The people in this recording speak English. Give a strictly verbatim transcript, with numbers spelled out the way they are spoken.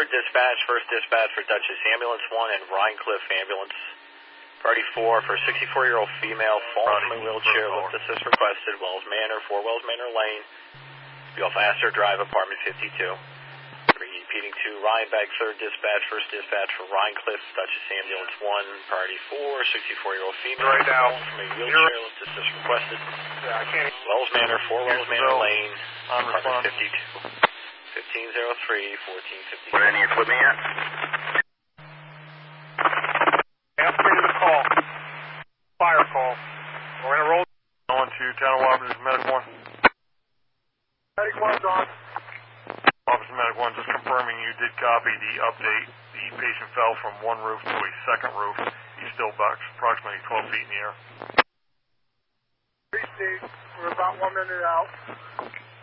dispatch, first dispatch for Dutchess Ambulance one and Rhinecliff Ambulance. Priority four for sixty-four-year-old female, falling from a wheelchair, lift assist requested, Wells Manor, four Wells Manor Lane. Be off Astor Drive, apartment fifty-two. Repeating to Rhinebeck, third dispatch, first dispatch for Rhinecliff, Dutchess Ambulance one, priority four, sixty-four-year-old female, right now, falling from a wheelchair, lift assist requested. Yeah, I can't. Wells Manor, four Wells Manor Lane, on apartment response. fifty-two. fifteen oh three, fourteen fifty-two. What any equipment yet? Ask me to the call. Fire call. We're going to roll on to Town of Wabash Medic one. Medic one's on. Officer Medic one, just confirming you did copy the update. The patient fell from one roof to a second roof. He's still about approximately twelve feet in the air. We're about one minute out.